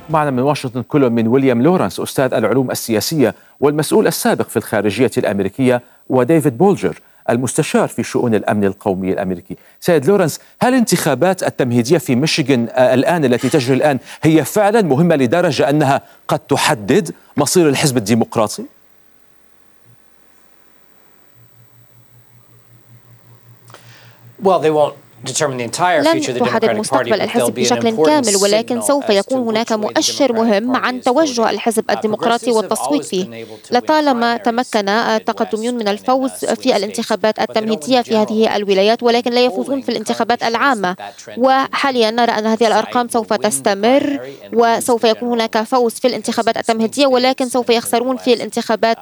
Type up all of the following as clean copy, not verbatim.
معنا من واشنطن كل من ويليام لورنس أستاذ العلوم السياسية والمسؤول السابق في الخارجية الأمريكية، وديفيد بولجر المستشار في شؤون الأمن القومي الأمريكي. سيد لورنس، هل الانتخابات التمهيدية في ميشيغان الآن التي تجري الآن هي فعلا مهمة لدرجة أنها قد تحدد مصير الحزب الديمقراطي؟ لن تحدد مستقبل الحزب بشكل كامل، ولكن سوف يكون هناك مؤشر مهم عن توجه الحزب الديمقراطي والتصويت فيه. لطالما تمكن التقدميون من الفوز في الانتخابات التمهيدية في هذه الولايات، ولكن لا يفوزون في الانتخابات العامة، وحاليا نرى أن هذه الأرقام سوف تستمر، وسوف يكون هناك فوز في الانتخابات التمهيدية ولكن سوف يخسرون في الانتخابات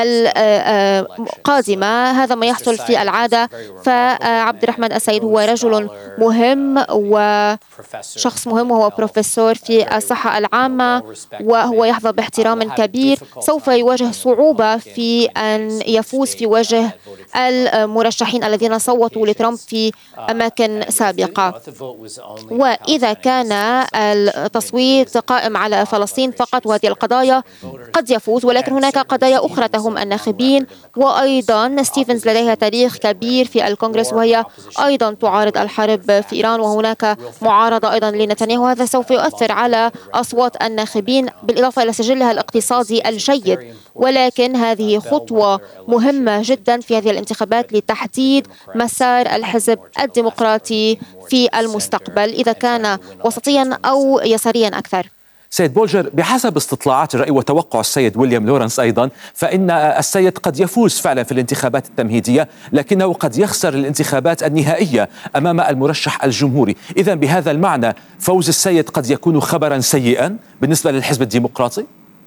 القادمة. هذا ما يحصل في العادة. فعبد الرحمن السيد هو رجل مهم وشخص مهم، وهو بروفيسور في الصحة العامة وهو يحظى باحترام كبير. سوف يواجه صعوبة في أن يفوز في وجه المرشحين الذين صوتوا لترامب في أماكن سابقة. وإذا كان التصويت قائم على فلسطين فقط وهذه القضايا قد يفوز، ولكن هناك قضايا أخرى تهم الناخبين. وأيضا ستيفنز لديها تاريخ كبير في الكونغرس، وهي أيضا تعارض الحرب في إيران، وهناك معارضة أيضا لنتنياهو. هذا سوف يؤثر على أصوات الناخبين بالإضافة إلى سجلها الاقتصادي الجيد. ولكن هذه خطوة مهمة جدا في هذه الانتخابات لتحديد مسار الحزب الديمقراطي في المستقبل، إذا كان وسطيا أو يساريا أكثر. سيد بولجر، بحسب استطلاعات الرأي وتوقع السيد ويليام لورنس أيضا، فإن السيد قد يفوز فعلا في الانتخابات التمهيدية، لكنه قد يخسر الانتخابات النهائية أمام المرشح الجمهوري. إذن بهذا المعنى فوز السيد قد يكون خبرا سيئا بالنسبة للحزب الديمقراطي؟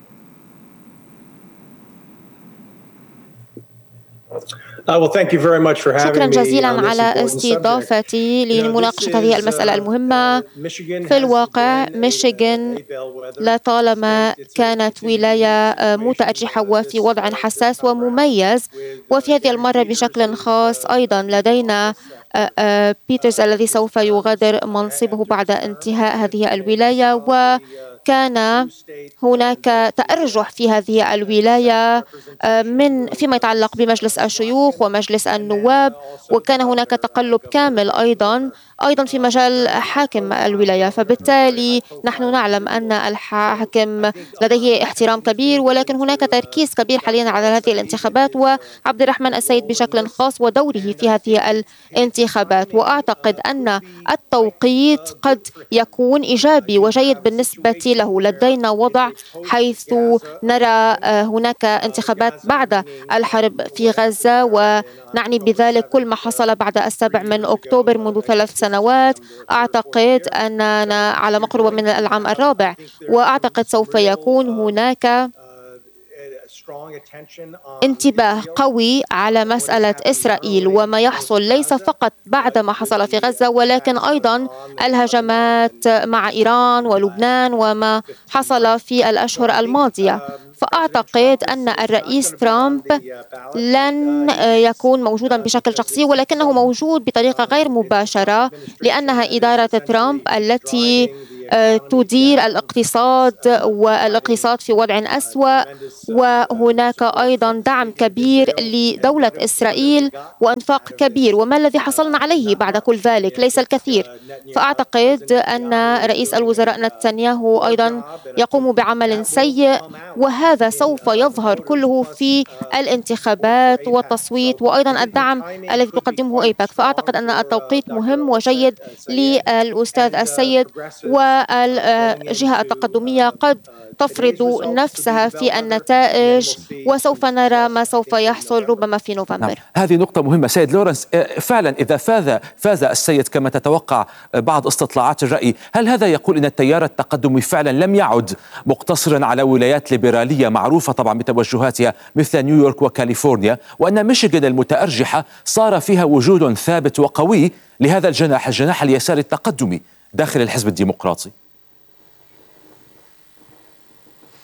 شكرا جزيلا على استضافتي لمناقشة هذه المسألة المهمة. في الواقع ميشيغان لطالما كانت ولاية متأرجحة وفي وضع حساس ومميز، وفي هذه المرة بشكل خاص أيضا لدينا بيترز الذي سوف يغادر منصبه بعد انتهاء هذه الولاية، وكان هناك تأرجح في هذه الولاية فيما يتعلق بمجلس الشيوخ ومجلس النواب، وكان هناك تقلب كامل أيضا في مجال حاكم الولاية. فبالتالي نحن نعلم أن الحاكم لديه احترام كبير، ولكن هناك تركيز كبير حاليا على هذه الانتخابات وعبد الرحمن السيد بشكل خاص ودوره في هذه الانتخابات. وأعتقد أن التوقيت قد يكون إيجابي وجيد بالنسبة له. لدينا وضع حيث نرى هناك انتخابات بعد الحرب في غزة، ونعني بذلك كل ما حصل بعد 7 أكتوبر منذ 3 سنوات. أعتقد أننا على مقربة من العام الرابع، وأعتقد سوف يكون هناك انتباه قوي على مسألة إسرائيل وما يحصل ليس فقط بعد ما حصل في غزة، ولكن أيضا الهجمات مع إيران ولبنان وما حصل في الأشهر الماضية. فأعتقد أن الرئيس ترامب لن يكون موجودا بشكل شخصي، ولكنه موجود بطريقة غير مباشرة، لأنها إدارة ترامب التي تدير الاقتصاد في وضع أسوأ، وهناك أيضا دعم كبير لدولة إسرائيل وإنفاق كبير، وما الذي حصلنا عليه بعد كل ذلك؟ ليس الكثير. فأعتقد أن رئيس الوزراء نتنياهو أيضا يقوم بعمل سيء، وهذا سوف يظهر كله في الانتخابات والتصويت وأيضا الدعم الذي تقدمه أيباك. فأعتقد أن التوقيت مهم وجيد للأستاذ السيد، والجهة التقدمية قد تفرض نفسها في النتائج، وسوف نرى ما سوف يحصل ربما في نوفمبر. هذه نقطة مهمة سيد لورنس. فعلا إذا فاز السيد كما تتوقع بعض استطلاعات الرأي، هل هذا يقول أن التيار التقدمي فعلا لم يعد مقتصرا على ولايات ليبرالية معروفة طبعا بتوجهاتها مثل نيويورك وكاليفورنيا، وأن ميشيغان المتأرجحة صار فيها وجود ثابت وقوي لهذا الجناح اليساري التقدمي داخل الحزب الديمقراطي؟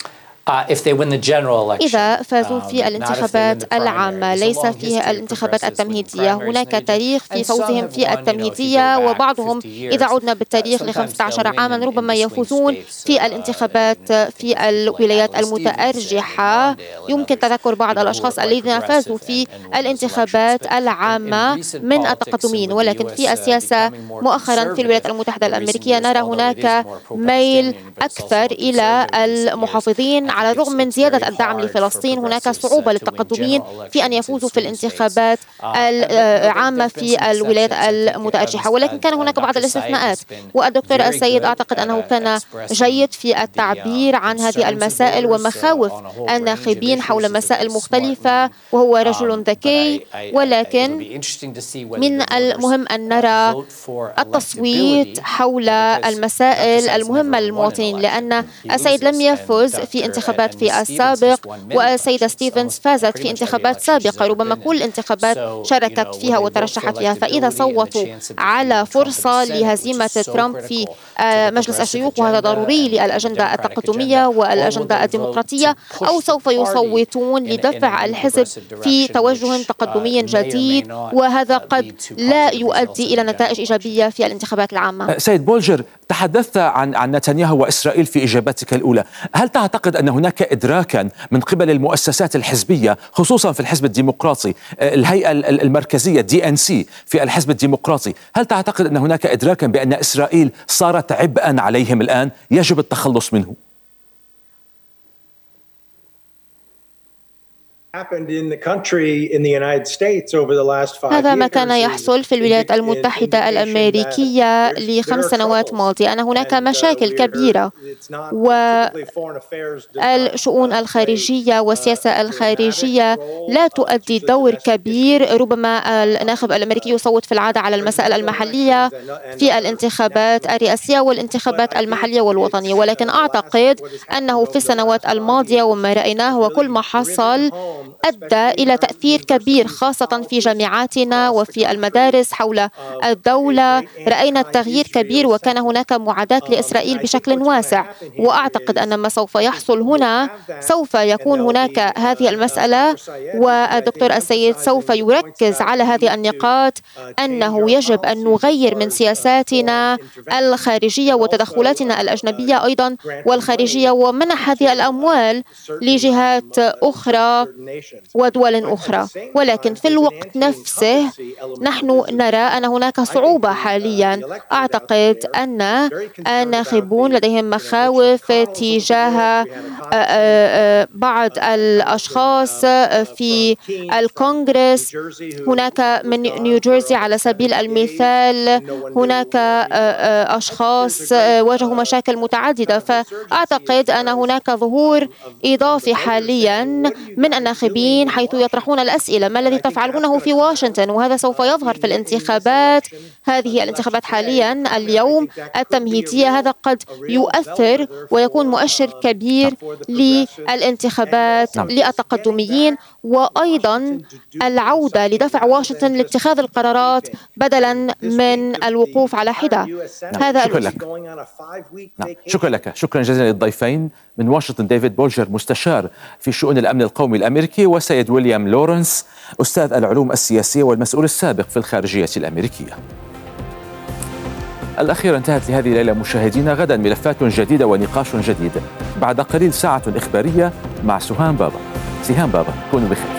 إذا فازوا في الانتخابات العامة، ليس في الانتخابات التمهيدية. هناك تاريخ في فوزهم في التمهيدية، وبعضهم إذا عدنا بالتاريخ ل15 عاما ربما يفوزون في الانتخابات في الولايات المتأرجحة. يمكن تذكر بعض الأشخاص الذين فازوا في الانتخابات العامة من التقدمين، ولكن في السياسة مؤخرا في الولايات المتحدة الأمريكية نرى هناك ميل أكثر إلى المحافظين. على الرغم من زيادة الدعم لفلسطين، هناك صعوبة للتقدمين في أن يفوزوا في الانتخابات العامة في الولايات المتأرجحة، ولكن كان هناك بعض الاستثناءات. والدكتور السيد أعتقد أنه كان جيد في التعبير عن هذه المسائل ومخاوف الناخبين حول مسائل مختلفة، وهو رجل ذكي. ولكن من المهم أن نرى التصويت حول المسائل المهمة للمواطنين، لأن السيد لم يفز في انتخابات في السابق، والسيدة ستيفنز فازت في انتخابات سابقة، ربما كل انتخابات شاركت فيها وترشحت فيها. فإذا صوتوا على فرصة لهزيمة ترامب في مجلس الشيوخ، وهذا ضروري للأجندة التقدمية والأجندة الديمقراطية، أو سوف يصوتون لدفع الحزب في توجه تقدمي جديد، وهذا قد لا يؤدي إلى نتائج إيجابية في الانتخابات العامة. سيد بولجر، تحدثت عن نتنياهو وإسرائيل في إجابتك الأولى. هل تعتقد أن هناك إدراكا من قبل المؤسسات الحزبية، خصوصا في الحزب الديمقراطي، الهيئة المركزية DNC في الحزب الديمقراطي، هل تعتقد أن هناك إدراكا بأن إسرائيل صارت عبئا عليهم الآن يجب التخلص منه؟ هذا ما كان يحصل في الولايات المتحدة الأمريكية ل5 سنوات ماضية، أن هناك مشاكل كبيرة، والشؤون الخارجية والسياسة الخارجية لا تؤدي دور كبير. ربما الناخب الأمريكي يصوت في العادة على المسائل المحلية في الانتخابات الرئاسية والانتخابات المحلية والوطنية، ولكن أعتقد أنه في السنوات الماضية وما رأيناه وكل ما حصل أدى إلى تأثير كبير، خاصة في جامعاتنا وفي المدارس حول الدولة. رأينا تغيير كبير، وكان هناك معاداة لإسرائيل بشكل واسع. وأعتقد أن ما سوف يحصل هنا سوف يكون هناك هذه المسألة، والدكتور السيد سوف يركز على هذه النقاط، أنه يجب أن نغير من سياساتنا الخارجية وتدخلاتنا الأجنبية أيضا والخارجية، ومنح هذه الأموال لجهات أخرى ودول أخرى. ولكن في الوقت نفسه نحن نرى أن هناك صعوبة حاليا. أعتقد أن الناخبون لديهم مخاوف تجاه بعض الأشخاص في الكونغرس. هناك من نيوجيرسي على سبيل المثال، هناك أشخاص واجهوا مشاكل متعددة. فأعتقد أن هناك ظهور إضافي حاليا من الناخبين حيث يطرحون الأسئلة: ما الذي تفعلونه في واشنطن؟ وهذا سوف يظهر في الانتخابات. هذه الانتخابات حاليا اليوم التمهيدية، هذا قد يؤثر ويكون مؤشر كبير للانتخابات للتقدميين، وأيضا العودة لدفع واشنطن لاتخاذ القرارات بدلا من الوقوف على حدة. هذا شكرا لك. شكرا لك، شكرا جزيلا للضيفين من واشنطن، ديفيد بولجر مستشار في شؤون الأمن القومي الأمريكي، وسيد ويليام لورنس أستاذ العلوم السياسية والمسؤول السابق في الخارجية الأمريكية. الأخيرة انتهت لهذه الليلة مشاهدينا. غدا ملفات جديدة ونقاش جديد. بعد قليل ساعة إخبارية مع سهام بابا. كونوا بخير.